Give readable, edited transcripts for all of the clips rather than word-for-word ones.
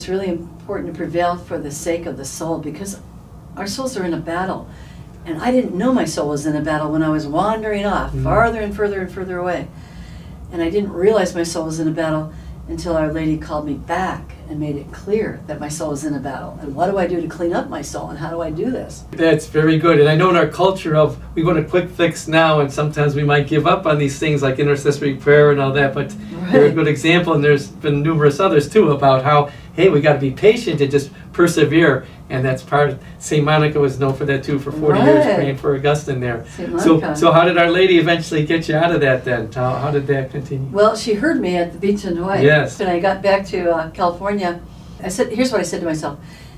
It's really important to prevail for the sake of the soul, because our souls are in a battle. And I didn't know my soul was in a battle when I was wandering off, farther and further and further away. And I didn't realize my soul was in a battle until Our Lady called me back and made it clear that my soul was in a battle. And what do I do to clean up my soul, and how do I do this? That's very good. And I know in our culture of, we want a quick fix now, and sometimes we might give up on these things like intercessory prayer and all that, but you're a good example, and there's been numerous others too, about how, hey, we got to be patient and just persevere. And that's part of, St. Monica was known for that too, for 40 years praying for Augustine there. So how did Our Lady eventually get you out of that then? How did that continue? Well, she heard me at the beach in Hawaii. Yes. When I got back to California, I said, here's what I said to myself.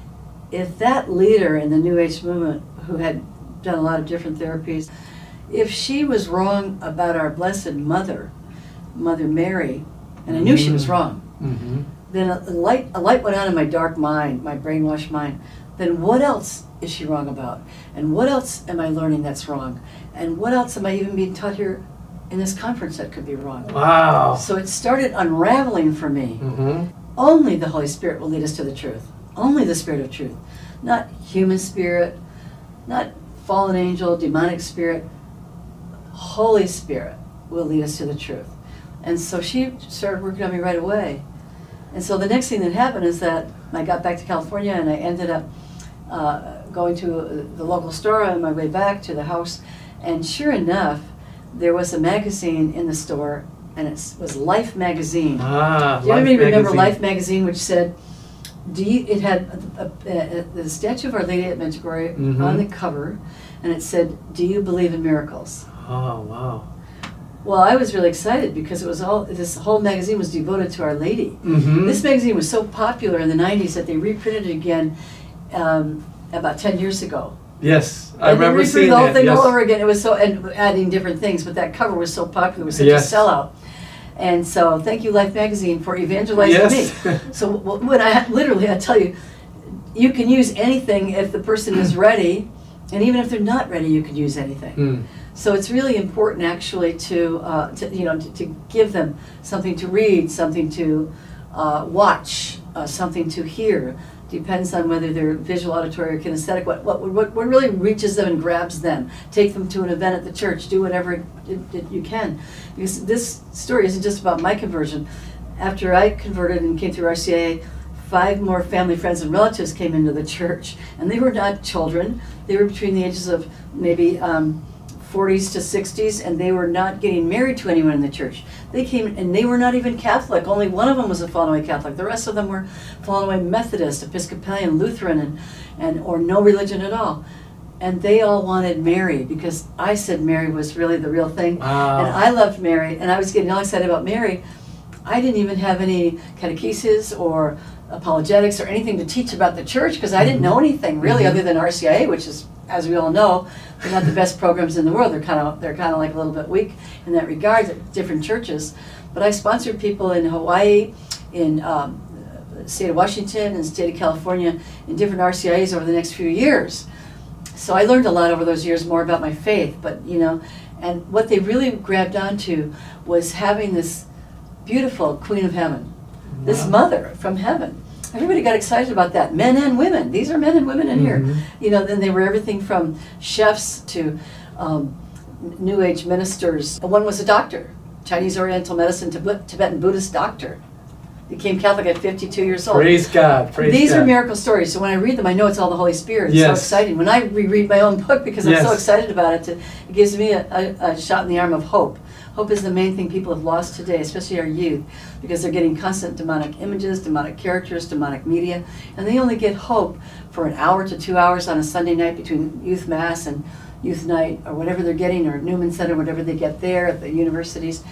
If that leader in the New Age movement, who had done a lot of different therapies, if she was wrong about our Blessed Mother, Mother Mary, and I knew she was wrong, then a light went on in my dark mind, my brainwashed mind. Then what else is she wrong about? And what else am I learning that's wrong? And what else am I even being taught here in this conference that could be wrong? Wow. So it started unraveling for me. Only the Holy Spirit will lead us to the truth. Only the Spirit of truth. Not human spirit, not fallen angel, demonic spirit. Holy Spirit will lead us to the truth. And so she started working on me right away. And so the next thing that happened is that I got back to California, and I ended up going to the local store on my way back to the house, and sure enough, there was a magazine in the store, and it was Life magazine. Do you remember Life magazine, which said, it had the statue of Our Lady at Medjugorje on the cover, and it said, "Do you believe in miracles?" Oh, wow. Well, I was really excited because it was this whole magazine was devoted to Our Lady. This magazine was so popular in the 90s that they reprinted it again about 10 years ago. Yes, I remember seeing the whole that. thing all over again. It was so, and adding different things, but that cover was so popular, it was such a sellout. And so, thank you, Life magazine, for evangelizing me. So when I tell you, you can use anything if the person is ready, and even if they're not ready, you can use anything. So it's really important, actually, to give them something to read, something to watch, something to hear. Depends on whether they're visual, auditory, or kinesthetic. What really reaches them and grabs them. Take them to an event at the church. Do whatever you can, because this story isn't just about my conversion. After I converted and came through RCIA, 5 more family, friends, and relatives came into the church, and they were not children. They were between the ages of maybe 40s to 60s, and they were not getting married to anyone in the church. They came, and they were not even Catholic. Only one of them was a fallen away Catholic. The rest of them were fallen away Methodist, Episcopalian, Lutheran, or no religion at all. And they all wanted Mary, because I said Mary was really the real thing. Wow. And I loved Mary, and I was getting all excited about Mary. I didn't even have any catechesis or apologetics or anything to teach about the church, because I didn't know anything really other than RCIA, which is, as we all know, they're not the best programs in the world. They're kind of like a little bit weak in that regard at different churches. But I sponsored people in Hawaii, in the state of Washington, and the state of California, in different RCIAs over the next few years. So I learned a lot over those years, more about my faith. But and what they really grabbed onto was having this beautiful Queen of Heaven, this mother from heaven. Everybody got excited about that, men and women. These are men and women in here. Then they were everything from chefs to New Age ministers. One was a doctor, Chinese Oriental medicine, Tibetan Buddhist doctor. Became Catholic at 52 years old. Praise God. These are miracle stories. So when I read them, I know it's all the Holy Spirit. It's so exciting. When I reread my own book, because I'm so excited about it, it gives me a shot in the arm of hope. Hope is the main thing people have lost today, especially our youth, because they're getting constant demonic images, demonic characters, demonic media, and they only get hope for an hour to 2 hours on a Sunday night between youth mass and youth night, or whatever they're getting, or Newman Center, whatever they get there at the universities.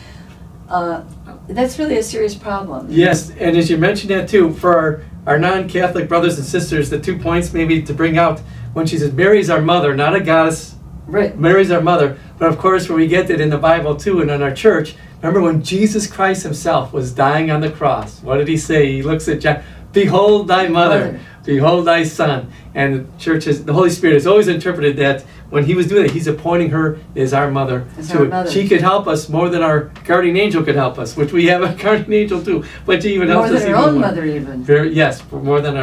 That's really a serious problem. Yes, and as you mentioned that too, for our non-Catholic brothers and sisters, the 2 points maybe to bring out, when she says Mary's our mother, not a goddess, Mary's our mother, but of course when we get that in the Bible too, and in our church, remember when Jesus Christ himself was dying on the cross, what did he say? He looks at John, behold thy mother, behold thy son. And the church has, the Holy Spirit has always interpreted that when he was doing it, he's appointing her as our mother. She could help us more than our guardian angel could help us, which we have a guardian angel too. But she even helps us even more. More than our own mother even. Yes, more than our